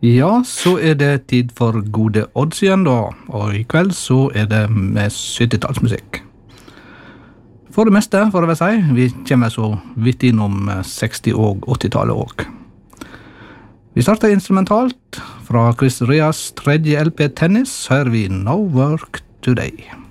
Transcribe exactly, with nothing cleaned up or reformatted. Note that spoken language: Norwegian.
Ja, så er det tid for gode odds igjen da, og i kveld så er det med syttitalsmusikk. For det meste, for å vel si, vi kommer så vidt innom seksti- og åttitallet også. Vi starter instrumentalt. Fra Chris Rias tredje L P Tennis hører vi No Work Today.